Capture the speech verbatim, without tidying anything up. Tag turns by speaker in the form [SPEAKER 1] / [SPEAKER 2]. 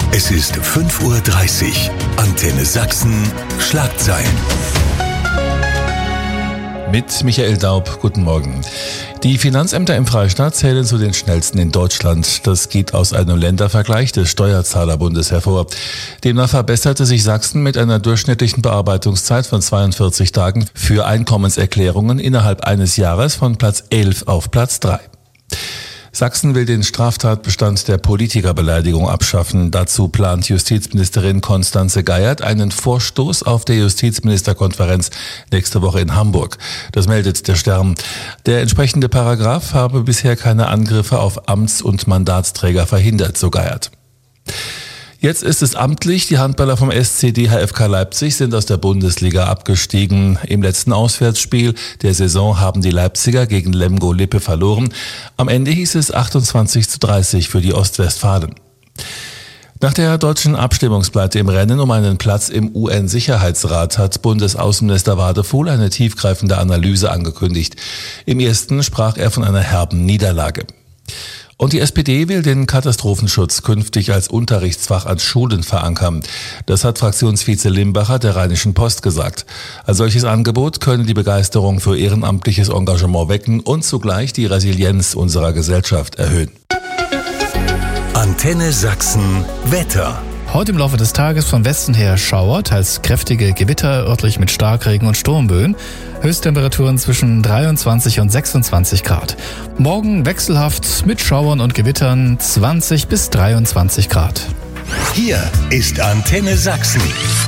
[SPEAKER 1] Es ist fünf Uhr dreißig. Antenne Sachsen, Schlagzeilen.
[SPEAKER 2] Mit Michael Daub, guten Morgen. Die Finanzämter im Freistaat zählen zu den schnellsten in Deutschland. Das geht aus einem Ländervergleich des Steuerzahlerbundes hervor. Demnach verbesserte sich Sachsen mit einer durchschnittlichen Bearbeitungszeit von zweiundvierzig Tagen für Einkommenserklärungen innerhalb eines Jahres von Platz elf auf Platz drei. Sachsen will den Straftatbestand der Politikerbeleidigung abschaffen. Dazu plant Justizministerin Constanze Geiert einen Vorstoß auf der Justizministerkonferenz nächste Woche in Hamburg. Das meldet der Stern. Der entsprechende Paragraph habe bisher keine Angriffe auf Amts- und Mandatsträger verhindert, so Geiert. Jetzt ist es amtlich, die Handballer vom S C D H F K Leipzig sind aus der Bundesliga abgestiegen. Im letzten Auswärtsspiel der Saison haben die Leipziger gegen Lemgo Lippe verloren. Am Ende hieß es achtundzwanzig zu dreißig für die Ostwestfalen. Nach der deutschen Abstimmungspleite im Rennen um einen Platz im U N-Sicherheitsrat hat Bundesaußenminister Wadefuhl eine tiefgreifende Analyse angekündigt. Im ersten sprach er von einer herben Niederlage. Und die S P D will den Katastrophenschutz künftig als Unterrichtsfach an Schulen verankern. Das hat Fraktionsvize Limbacher der Rheinischen Post gesagt. Ein solches Angebot könne die Begeisterung für ehrenamtliches Engagement wecken und zugleich die Resilienz unserer Gesellschaft erhöhen.
[SPEAKER 1] Antenne Sachsen Wetter.
[SPEAKER 3] Heute im Laufe des Tages von Westen her Schauer, teils kräftige Gewitter, örtlich mit Starkregen und Sturmböen. Höchsttemperaturen zwischen dreiundzwanzig und sechsundzwanzig Grad. Morgen wechselhaft mit Schauern und Gewittern zwanzig bis dreiundzwanzig Grad.
[SPEAKER 1] Hier ist Antenne Sachsen.